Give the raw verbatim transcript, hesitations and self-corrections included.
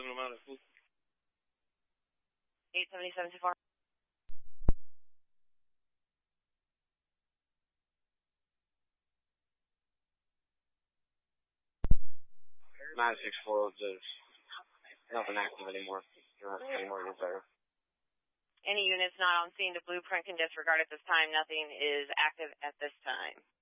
seventy-seven amount of food. eight seventy-seven two four. nine six four, there's nothing active anymore. You don't have any more units there. Any units not on scene to blueprint can disregard at this time. Nothing is active at this time.